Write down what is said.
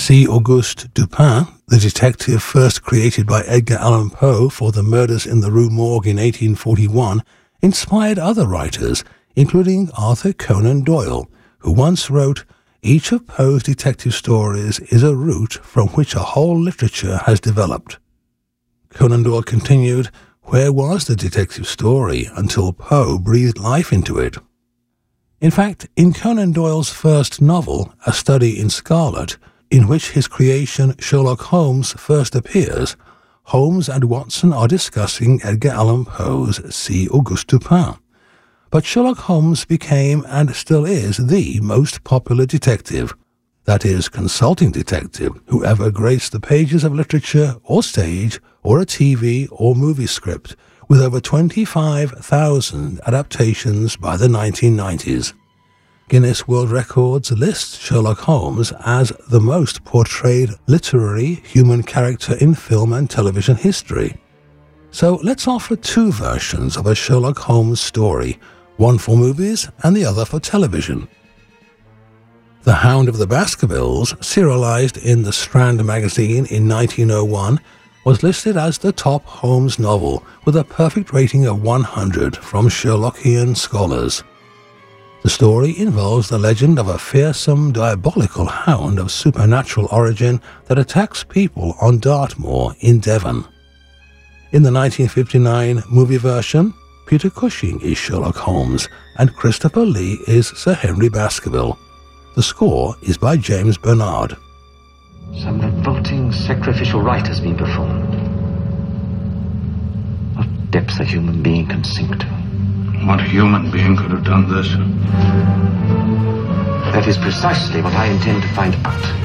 C. Auguste Dupin, the detective first created by Edgar Allan Poe for the murders in the Rue Morgue in 1841, inspired other writers, including Arthur Conan Doyle, who once wrote, "Each of Poe's detective stories is a root from which a whole literature has developed." Conan Doyle continued, "Where was the detective story until Poe breathed life into it?" In fact, in Conan Doyle's first novel, A Study in Scarlet, in which his creation Sherlock Holmes first appears, Holmes and Watson are discussing Edgar Allan Poe's C. Auguste Dupin. But Sherlock Holmes became and still is the most popular detective, that is, consulting detective, who ever graced the pages of literature or stage or a TV or movie script, with over 25,000 adaptations by the 1990s. Guinness World Records lists Sherlock Holmes as the most portrayed literary human character in film and television history. So let's offer two versions of a Sherlock Holmes story, one for movies and the other for television. The Hound of the Baskervilles, serialized in the Strand magazine in 1901, was listed as the top Holmes novel with a perfect rating of 100 from Sherlockian scholars. The story involves the legend of a fearsome, diabolical hound of supernatural origin that attacks people on Dartmoor in Devon. In the 1959 movie version, Peter Cushing is Sherlock Holmes and Christopher Lee is Sir Henry Baskerville. The score is by James Bernard. Some revolting sacrificial rite has been performed. What depths a human being can sink to. What human being could have done this? That is precisely what I intend to find out.